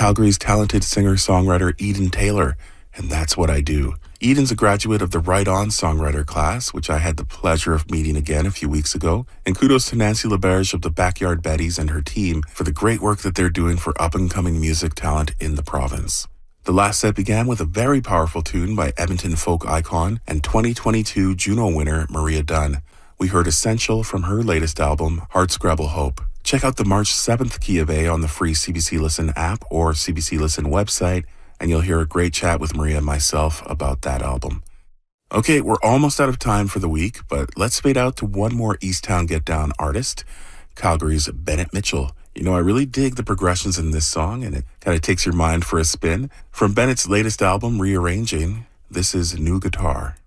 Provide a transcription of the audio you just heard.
Calgary's talented singer-songwriter Eden Taylor, and that's what I do. Eden's a graduate of the Right On songwriter class, which I had the pleasure of meeting again a few weeks ago. And kudos to Nancy LaBerge of the Backyard Betties and her team for the great work that they're doing for up-and-coming music talent in the province. The last set began with a very powerful tune by Edmonton folk icon and 2022 Juno winner Maria Dunn. We heard Essential from her latest album, Hardscrabble Hope. Check out the March 7th Key of A on the free CBC Listen app or CBC Listen website, and you'll hear a great chat with Maria and myself about that album. Okay, we're almost out of time for the week, but let's fade out to one more Easttown Get Down artist, Calgary's Bennett Mitchell. You know, I really dig the progressions in this song, and it kind of takes your mind for a spin. From Bennett's latest album, Rearranging, this is New Guitar.